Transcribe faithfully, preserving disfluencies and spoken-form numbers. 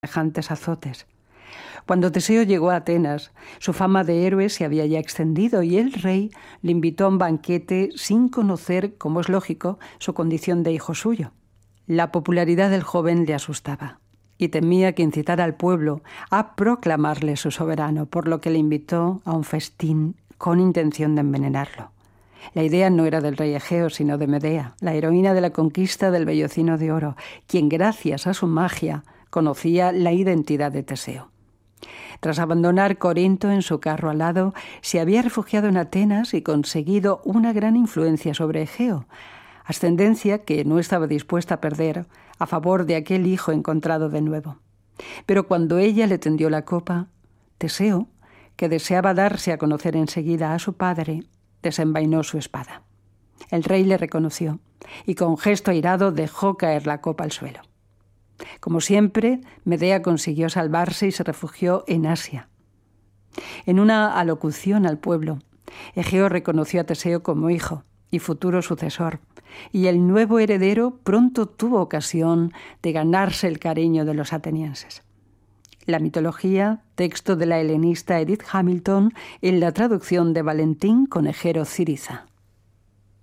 semejantes azotes. Cuando Teseo llegó a Atenas, su fama de héroe se había ya extendido y el rey le invitó a un banquete sin conocer, como es lógico, su condición de hijo suyo. La popularidad del joven le asustaba y temía que incitara al pueblo a proclamarle su soberano, por lo que le invitó a un festín con intención de envenenarlo. La idea no era del rey Egeo, sino de Medea, la heroína de la conquista del Vellocino de Oro, quien gracias a su magia conocía la identidad de Teseo. Tras abandonar Corinto en su carro alado, se había refugiado en Atenas y conseguido una gran influencia sobre Egeo, ascendencia que no estaba dispuesta a perder a favor de aquel hijo encontrado de nuevo. Pero cuando ella le tendió la copa, Teseo, que deseaba darse a conocer enseguida a su padre, desenvainó su espada. El rey le reconoció y con gesto airado dejó caer la copa al suelo. Como siempre, Medea consiguió salvarse y se refugió en Asia. En una alocución al pueblo, Egeo reconoció a Teseo como hijo y futuro sucesor, y el nuevo heredero pronto tuvo ocasión de ganarse el cariño de los atenienses. La mitología, texto de la helenista Edith Hamilton, en la traducción de Valentín Conejero Ciriza.